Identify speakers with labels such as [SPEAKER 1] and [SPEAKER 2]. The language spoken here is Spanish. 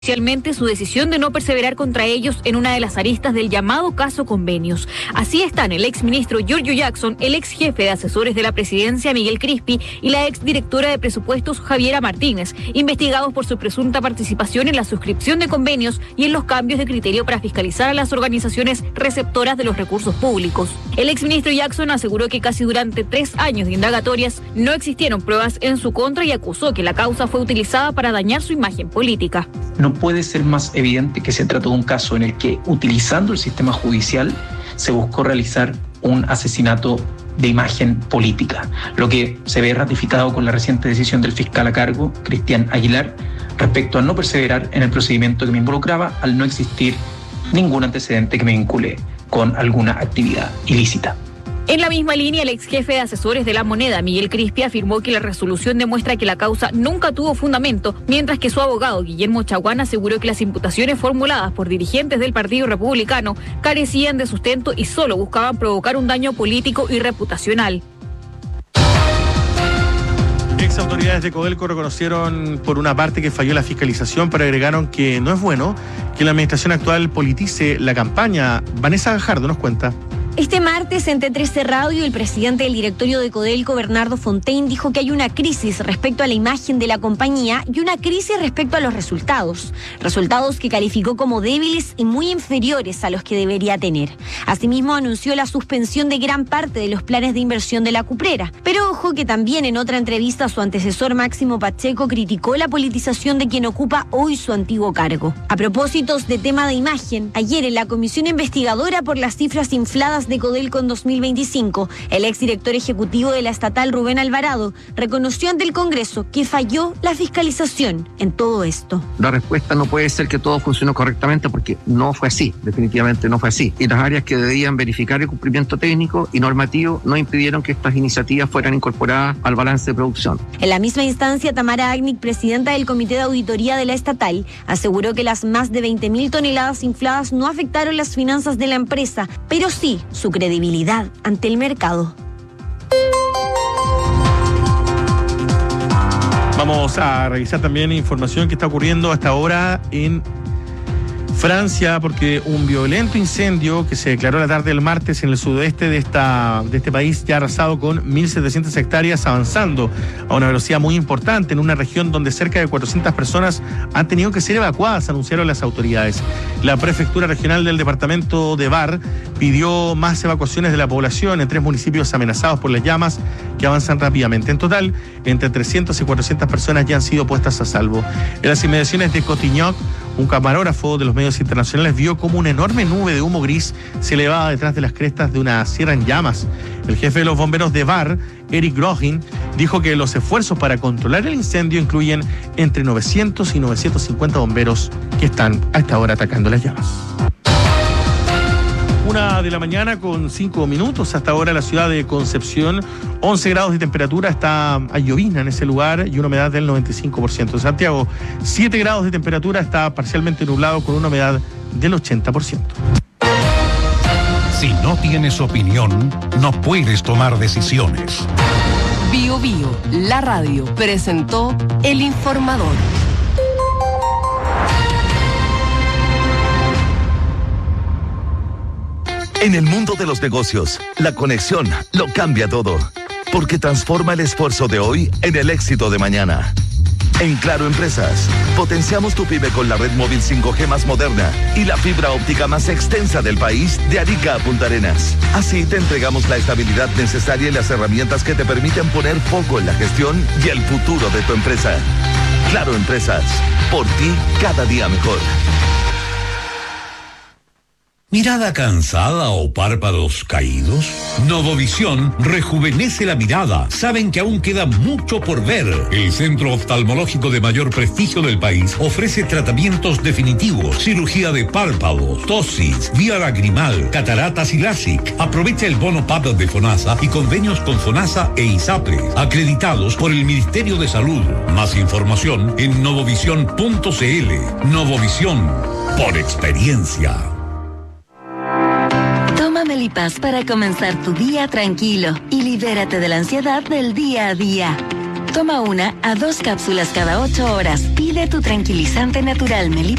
[SPEAKER 1] Oficialmente su decisión de no perseverar contra ellos en una de las aristas del llamado caso convenios. Así están el exministro Giorgio Jackson, el ex jefe de asesores de la presidencia Miguel Crispi y la ex directora de presupuestos Javiera Martínez, investigados por su presunta participación en la suscripción de convenios y en los cambios de criterio para fiscalizar a las organizaciones receptoras de los recursos públicos. El exministro Jackson aseguró que casi durante 3 años de indagatorias no existieron pruebas en su contra y acusó que la causa fue utilizada para dañar su imagen política.
[SPEAKER 2] No puede ser más evidente que se trató de un caso en el que, utilizando el sistema judicial, se buscó realizar un asesinato de imagen política, lo que se ve ratificado con la reciente decisión del fiscal a cargo, Cristian Aguilar, respecto a no perseverar en el procedimiento que me involucraba al no existir ningún antecedente que me vincule con alguna actividad ilícita.
[SPEAKER 1] En la misma línea, el ex jefe de asesores de La Moneda, Miguel Crispi, afirmó que la resolución demuestra que la causa nunca tuvo fundamento, mientras que su abogado, Guillermo Chaguán, aseguró que las imputaciones formuladas por dirigentes del Partido Republicano carecían de sustento y solo buscaban provocar un daño político y reputacional.
[SPEAKER 3] Ex autoridades de Codelco reconocieron por una parte que falló la fiscalización, pero agregaron que no es bueno que la administración actual politice la campaña. Vanessa Gajardo nos cuenta.
[SPEAKER 4] Este martes en T13 Radio, el presidente del directorio de Codelco, Bernardo Fontaine, dijo que hay una crisis respecto a la imagen de la compañía y una crisis respecto a los resultados. Resultados que calificó como débiles y muy inferiores a los que debería tener. Asimismo, anunció la suspensión de gran parte de los planes de inversión de la cuprera. Pero ojo que también en otra entrevista su antecesor Máximo Pacheco criticó la politización de quien ocupa hoy su antiguo cargo. A propósito de tema de imagen, ayer en la comisión investigadora por las cifras infladas de Codelco en 2025, el exdirector ejecutivo de la estatal, Rubén Alvarado, reconoció ante el Congreso que falló la fiscalización en todo esto.
[SPEAKER 5] La respuesta no puede ser que todo funcionó correctamente porque no fue así, definitivamente no fue así. Y las áreas que debían verificar el cumplimiento técnico y normativo no impidieron que estas iniciativas fueran incorporadas al balance de producción.
[SPEAKER 4] En la misma instancia, Tamara Agnic, presidenta del Comité de Auditoría de la estatal, aseguró que las más de 20.000 toneladas infladas no afectaron las finanzas de la empresa, pero sí su credibilidad ante el mercado.
[SPEAKER 3] Vamos a revisar también información que está ocurriendo hasta ahora en Francia, porque un violento incendio que se declaró la tarde del martes en el sudoeste de este país ya ha arrasado con 1.700 hectáreas, avanzando a una velocidad muy importante en una región donde cerca de 400 personas han tenido que ser evacuadas, anunciaron las autoridades. La prefectura regional del departamento de Var pidió más evacuaciones de la población en 3 municipios amenazados por las llamas que avanzan rápidamente. En total, entre 300 y 400 personas ya han sido puestas a salvo. En las inmediaciones de Cotignac, un camarógrafo de los medios internacionales vio como una enorme nube de humo gris se elevaba detrás de las crestas de una sierra en llamas. El jefe de los bomberos de Var, Eric Grogin, dijo que los esfuerzos para controlar el incendio incluyen entre 900 y 950 bomberos que están a esta hora atacando las llamas. 1 de la mañana con 5 minutos. Hasta ahora la ciudad de Concepción, 11 grados de temperatura, está a llovizna en ese lugar y una humedad del 95%. En Santiago, 7 grados de temperatura, está parcialmente nublado con una humedad del 80%.
[SPEAKER 6] Si no tienes opinión, no puedes tomar decisiones.
[SPEAKER 7] Bio Bio, la radio, presentó El Informador.
[SPEAKER 8] En el mundo de los negocios, la conexión lo cambia todo, porque transforma el esfuerzo de hoy en el éxito de mañana. En Claro Empresas, potenciamos tu pyme con la red móvil 5G más moderna y la fibra óptica más extensa del país, de Arica a Punta Arenas. Así te entregamos la estabilidad necesaria y las herramientas que te permiten poner foco en la gestión y el futuro de tu empresa. Claro Empresas, por ti cada día mejor.
[SPEAKER 6] ¿Mirada cansada o párpados caídos? Novovisión rejuvenece la mirada. Saben que aún queda mucho por ver. El centro oftalmológico de mayor prestigio del país ofrece tratamientos definitivos, cirugía de párpados, tosis, vía lagrimal, cataratas y LASIK. Aprovecha el bono PAP de FONASA y convenios con FONASA e ISAPRE, acreditados por el Ministerio de Salud. Más información en novovisión.cl. Novovisión, por experiencia.
[SPEAKER 9] Toma Melipaz para comenzar tu día tranquilo y libérate de la ansiedad del día a día. Toma 1 a 2 cápsulas cada 8 horas. Pide tu tranquilizante natural Melipona